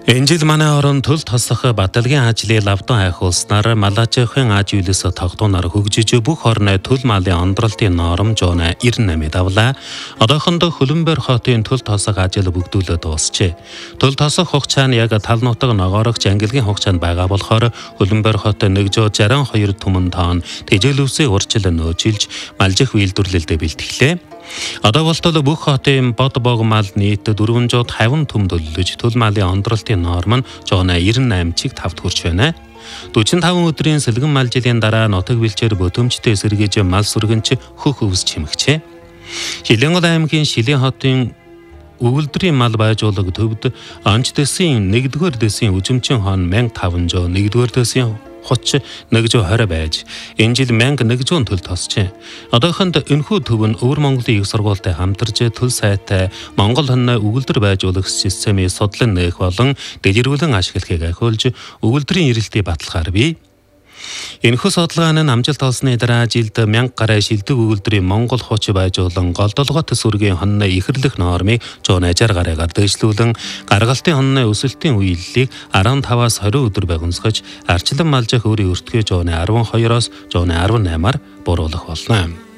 Энэ жил манай орон төл тосох баталгийн ажлыг лавдан хайхуулснаар малаажихын аж үйлс тогтооноор хөгжиж бүх орны төл малын ондролтын норм жона 98 давлаа. Одоохондоо Хөлбөмбөр хотын төл тосох ажил бүгдүүлээд дуусчээ. Төл тосох хугацаа нь яг тал нутаг ногоорогч ангилгийн хугацаанд байгаа болохоор Хөлбөмбөр хот нэгжөө 62 түмэн тоон тэжээлвсээ урьдчилан нөөжилж малжих үйлдвэрлэлд бэлтгэлээ. Одоо болтол бүх хотын бод богмал нийт 450 түм төлөвлөж төл малын ондролтын норм нь жона 98 чиг тавд хүрч байна. 45 өдрийн сэлгэн мал жилийн дараа нутаг бэлчээр бөтөмчтэй сэргийж мал сүргэнч хөх өвс чимэгчээ. Шилэнгол аймгийн Шилэн хотын Өвөлдрийн мал байжуулаг төвд онц дэсийн 1-р дэсийн үжимчин хон 1500, 1-р дэсийн 30 120 байж энэ жил 1100 төл тосчээ. Одоохонд энэхүү төв нь Өвөр Монголын их сургуультай хамтарч төл сайтай Монгол хоньны өгүүлбэр байжуулагч системийг судлан нээх болон дэлгэрүүлэн ашиглахыг ахиулж өгүүлбэрийн эрэлтийг баталгаар бий. Энэхүү судалгаа нь амжилт олсны дараа жилд 1000 гаруй шилдэг өгүүлбэрийн Монгол хуч байжуулан голдолгот сүргийн хоньны ихэрлэх нормыг 160 гаруйгаар дэвшлүүлэн гаргалтын хоньны өсөлтийн үеиллийг 15-аас 20 өдөр багонсгож арчлан малжих өөрийн өртгөө 12-оос 18-аар буруулах болно.